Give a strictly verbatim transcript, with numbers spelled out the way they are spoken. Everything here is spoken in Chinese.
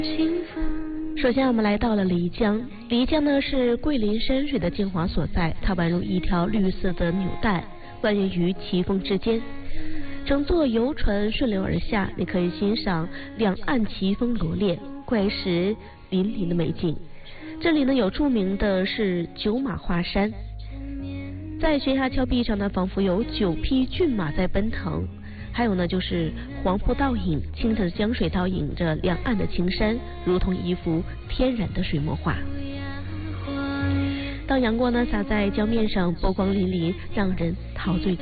首先我们来到了漓江，漓江呢是桂林山水的精华所在，它宛如一条绿色的纽带，蜿蜒于奇峰之间。乘坐游船顺流而下，你可以欣赏两岸奇峰罗列、怪石粼粼的美景。这里呢有著名的是九马华山，在悬崖峭壁上呢，仿佛有九匹骏马在奔腾。还有呢，就是黄瀑倒影，清澈的江水倒映着两岸的青山，如同一幅天然的水墨画。当阳光呢洒在江面上，波光粼粼，让人陶醉。